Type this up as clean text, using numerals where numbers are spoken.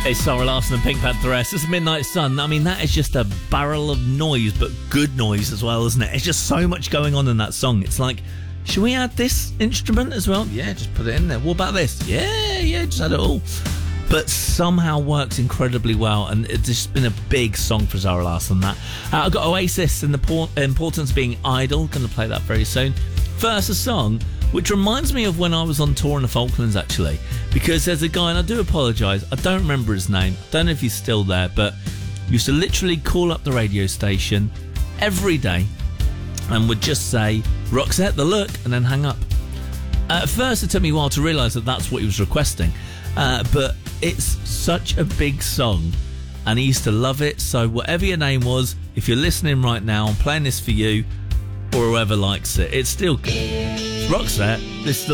It's Sarah Larsson and Pink Pantheress. It's Midnight Sun. I mean, that is just a barrel of noise, but good noise as well, isn't it? It's just so much going on in that song. It's like, should we add this instrument as well? Yeah, just put it in there. What about this? Yeah, just add it all. But somehow works incredibly well, and it's just been a big song for Zara Larsson. That I've got Oasis and the Importance Being Idle. Going to play that very soon. First, a song which reminds me of when I was on tour in the Falklands, actually, because there's a guy, and I do apologise, I don't remember his name, I don't know if he's still there, but used to literally call up the radio station every day and would just say, Roxette, the look, and then hang up. At first, it took me a while to realise that that's what he was requesting, but it's such a big song, and he used to love it, so whatever your name was, if you're listening right now, I'm playing this for you, or whoever likes it, it's still good. It's Roxette. This is